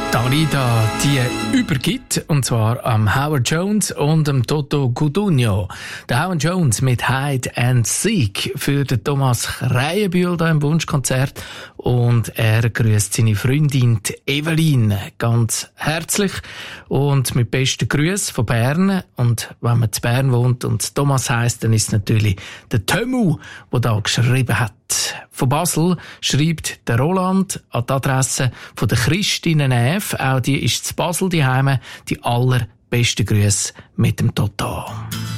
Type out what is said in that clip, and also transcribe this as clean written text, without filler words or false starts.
Lieder, die übergibt, und zwar am Howard Jones und am Toto Cutugno. Der Howard Jones mit Hide and Seek für den Thomas Kreienbühl da im Wunschkonzert, und er grüßt seine Freundin Evelyn ganz herzlich und mit besten Grüßen von Bern. Und wenn man zu Bern wohnt und Thomas heisst, dann ist es natürlich der Tömu, der da geschrieben hat. Von Basel schreibt der Roland an die Adresse von der Christine Neff. Auch die ist zu Basel daheim. Die allerbesten Grüße mit dem Toto.